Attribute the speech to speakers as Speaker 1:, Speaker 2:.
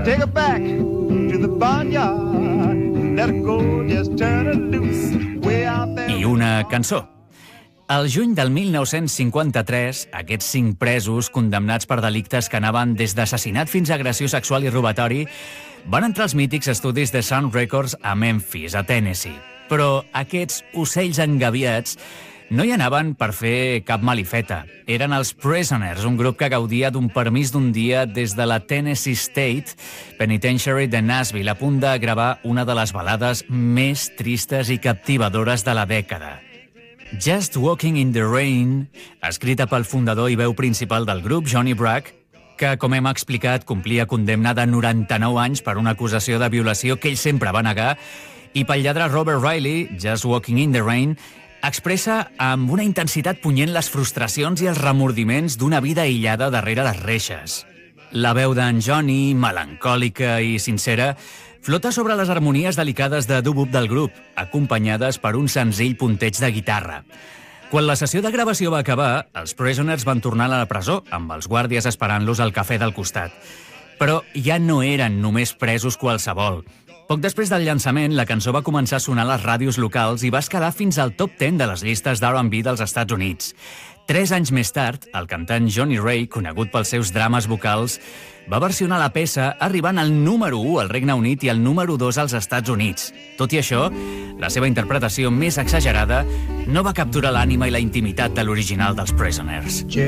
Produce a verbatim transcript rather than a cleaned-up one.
Speaker 1: Take her back to the barnyard. Let her go, just turn her loose. Way out there.
Speaker 2: I una cançó. Al juny del mil nou-cents cinquanta-tres, aquests cinc presos, condemnats per delictes que anaven des d'assassinat fins a agressió sexual i robatori, van entrar als mítics estudis de Sound Records a Memphis, a Tennessee. Però aquests ocells engaviats no hi anaven per fer cap malifeta. Eren els Prisoners, un grup que gaudia d'un permís d'un dia des de la Tennessee State Penitentiary de Nashville, a punt de gravar una de les balades més tristes i captivadores de la dècada. Just Walking in the Rain, escrita pel fundador i veu principal del grup, Johnny Bragg, que, com hem explicat, complia condemna de noranta-nou anys per una acusació de violació que ell sempre va negar, i pel lladre Robert Riley, Just Walking in the Rain, expressa amb una intensitat punyent les frustracions i els remordiments d'una vida aïllada darrere les reixes. La veu d'en Johnny, melancòlica i sincera, flota sobre les harmonies delicades de doo-wop del grup, acompanyades per un senzill punteig de guitarra. Quan la sessió de gravació va acabar, els Prisoners van tornar a la presó, amb els guàrdies esperant-los al cafè del costat. Però ja no eren només presos qualsevol. Poc després del llançament, la cançó va començar a sonar a les ràdios locals i va escalar fins al top deu de les llistes d'R and B dels Estats Units. Tres anys més tard, el cantant Johnny Ray, conegut pels seus drames vocals, va versionar la peça arribant al número u al Regne Unit i al número dos als Estats Units. Tot i això, la seva interpretació més exagerada no va capturar l'ànima i la intimitat de l'original dels Prisoners.